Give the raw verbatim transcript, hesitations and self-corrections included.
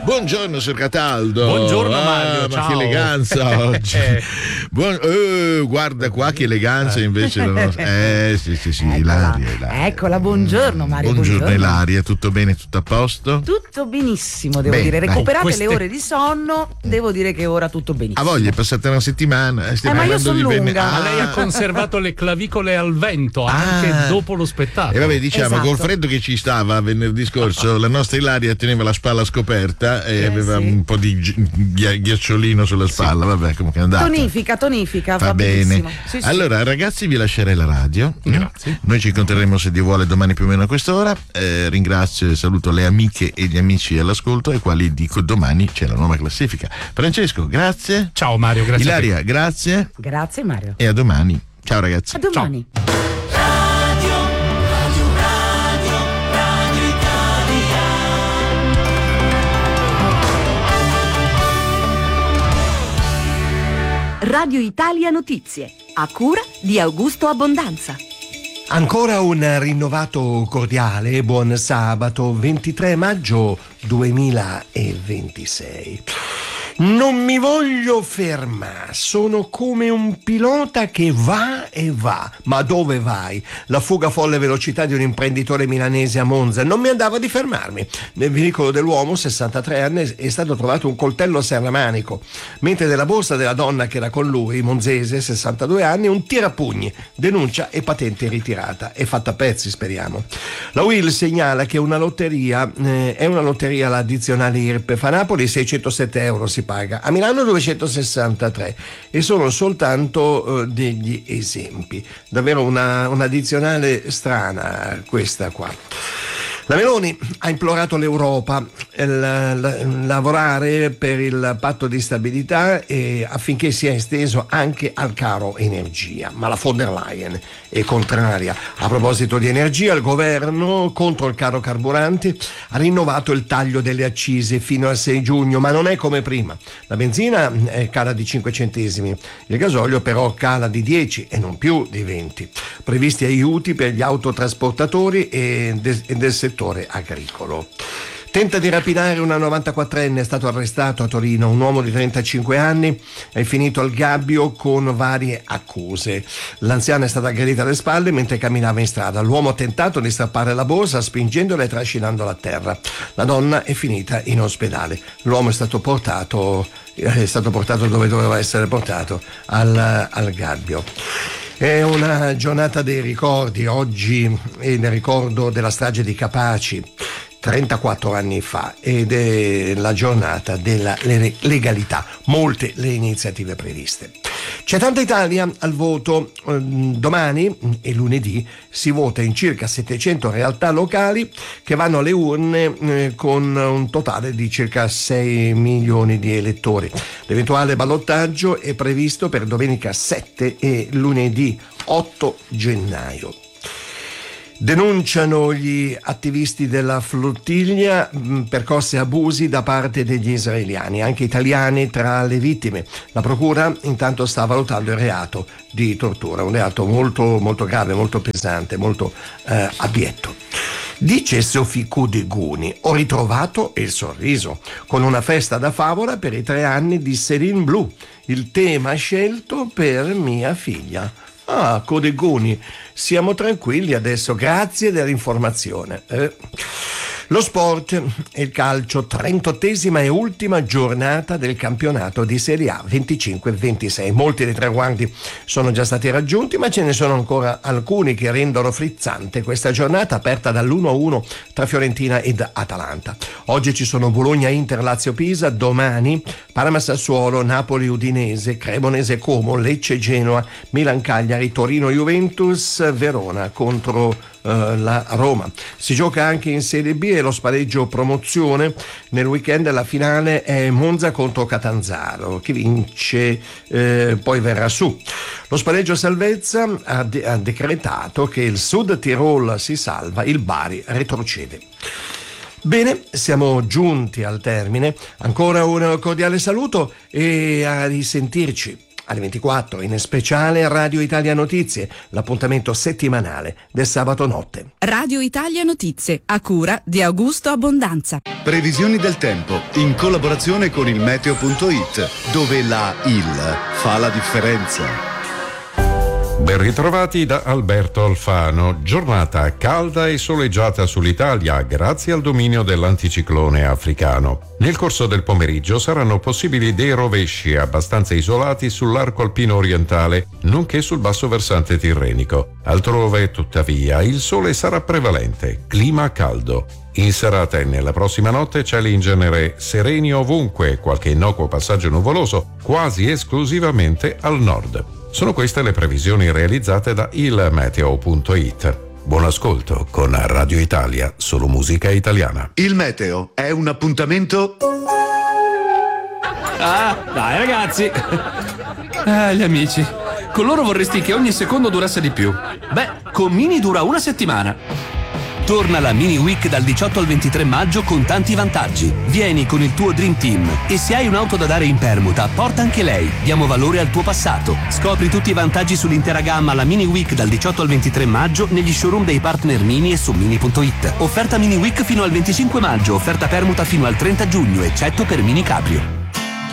Buongiorno Sir Cataldo. Buongiorno Mario, ah, ma ciao. che eleganza oggi. Buon... eh, guarda qua che eleganza invece la nostra... Eh sì sì sì, Eccola. Ilaria, Ilaria. Eccola, buongiorno Mario. Buongiorno, buongiorno. Ilaria, tutto bene, tutto a posto? Tutto benissimo, devo Bene, dire. dai. Recuperate Queste- le ore di sonno, devo dire che ora tutto benissimo. A voglia, è passata una settimana. eh, stiamo Eh, ma io parlando son di bene- lunga. Ma lei ha Ah. conservato le clavicole al vento anche Ah. dopo lo spettacolo. E vabbè, diciamo, Esatto. col freddo che ci stava venerdì scorso, la nostra Ilaria teneva la spalla scoperta e Eh, aveva sì. un po' di gi- ghi- ghiacciolino sulla spalla. Vabbè, comunque è andata. Tonifica, tonifica, Va va bene. benissimo. Sì, sì. Allora, ragazzi, vi lascerei la radio. Grazie. Noi ci incontreremo, se Dio vuole, domani più o meno a quest'ora. Eh, ringrazio e saluto le amiche e gli amici all'ascolto, ai quali dico domani c'è la nuova classifica. Francesco, grazie. Ciao Mario, grazie. a te. Ilaria, grazie. Grazie Mario. E a domani. Ciao ragazzi. A domani. Radio Italia Notizie, a cura di Augusto Abbondanza. Ancora un rinnovato cordiale buon sabato ventitré maggio duemilaventisei. Non mi voglio fermare, sono come un pilota che va e va. Ma dove vai? La fuga a folle velocità di un imprenditore milanese a Monza non mi andava di fermarmi. Nel veicolo dell'uomo, sessantatré anni, è stato trovato un coltello serramanico, mentre nella borsa della donna che era con lui, monzese, sessantadue anni, un tirapugni. Denuncia e patente ritirata. È fatta a pezzi, speriamo. La U I L segnala che una lotteria eh, è una lotteria l'addizionale I R P E F. A Napoli seicentosette euro si paga, a Milano duecentosessantatré, e sono soltanto eh, degli esempi. Davvero una, un'addizionale strana questa qua. La Meloni ha implorato l'Europa a lavorare per il patto di stabilità e affinché sia esteso anche al caro energia, ma la von der Leyen è contraria. A proposito di energia, il governo contro il caro carburanti ha rinnovato il taglio delle accise fino al sei giugno, ma non è come prima. La benzina eh, cala di cinque centesimi, il gasolio però cala di dieci e non più di venti. Previsti aiuti per gli autotrasportatori e, de- e del settore agricolo. Tenta di rapinare una novantaquattrenne, è stato arrestato a Torino un uomo di trentacinque anni, è finito al gabbio con varie accuse. L'anziana è stata aggredita alle spalle mentre camminava in strada. L'uomo ha tentato di strappare la borsa spingendola e trascinandola a terra. La donna è finita in ospedale. L'uomo è stato portato, è stato portato dove doveva essere portato, al, al gabbio. È una giornata dei ricordi, oggi è il ricordo della strage di Capaci, trentaquattro anni fa, ed è la giornata della legalità, molte le iniziative previste. C'è tanta Italia al voto, domani e lunedì si vota in circa settecento realtà locali che vanno alle urne con un totale di circa sei milioni di elettori. L'eventuale ballottaggio è previsto per domenica sette e lunedì otto gennaio. Denunciano gli attivisti della flottiglia mh, percosse e abusi da parte degli israeliani, anche italiani tra le vittime. La procura intanto sta valutando il reato di tortura, un reato molto, molto grave, molto pesante, molto eh, abietto. Dice Sophie Cudeguni: ho ritrovato il sorriso con una festa da favola per i tre anni di Céline Blu, il tema scelto per mia figlia. Ah, Codegoni, siamo tranquilli adesso, grazie dell'informazione. Eh. Lo sport e il calcio, trentottesima e ultima giornata del campionato di Serie A venticinque ventisei. Molti dei traguardi sono già stati raggiunti, ma ce ne sono ancora alcuni che rendono frizzante questa giornata aperta dall'uno a uno tra Fiorentina ed Atalanta. Oggi ci sono Bologna, Inter, Lazio, Pisa, domani Parma, Sassuolo, Napoli, Udinese, Cremonese, Como, Lecce, Genoa, Milan, Cagliari, Torino, Juventus, Verona contro la Roma. Si gioca anche in Serie B e lo spareggio promozione nel weekend. La finale è Monza contro Catanzaro, chi vince eh, poi verrà su. Lo spareggio salvezza ha, de- ha decretato che il Sud Tirol si salva, il Bari retrocede. Bene, siamo giunti al termine. Ancora un cordiale saluto e a risentirci alle ventiquattro, in speciale Radio Italia Notizie, l'appuntamento settimanale del sabato notte. Radio Italia Notizie, a cura di Augusto Abbondanza. Previsioni del tempo, in collaborazione con il meteo punto it, dove la I L fa la differenza. Ben ritrovati da Alberto Alfano. Giornata calda e soleggiata sull'Italia grazie al dominio dell'anticiclone africano. Nel corso del pomeriggio saranno possibili dei rovesci abbastanza isolati sull'arco alpino orientale, nonché sul basso versante tirrenico. Altrove, tuttavia, il sole sarà prevalente, clima caldo. In serata e nella prossima notte cieli in genere sereni ovunque, qualche innocuo passaggio nuvoloso, quasi esclusivamente al nord. Sono queste le previsioni realizzate da il meteo punto it. Buon ascolto con Radio Italia, solo musica italiana. Il meteo è un appuntamento. Ah, dai ragazzi. Ah, gli amici. Con loro vorresti che ogni secondo durasse di più. Beh, con Mini dura una settimana. Torna la Mini Week dal diciotto al ventitré maggio con tanti vantaggi. Vieni con il tuo Dream Team e se hai un'auto da dare in permuta, porta anche lei. Diamo valore al tuo passato. Scopri tutti i vantaggi sull'intera gamma alla Mini Week dal diciotto al ventitré maggio negli showroom dei partner Mini e su Mini punto it. Offerta Mini Week fino al venticinque maggio, offerta permuta fino al trenta giugno, eccetto per Mini Cabrio.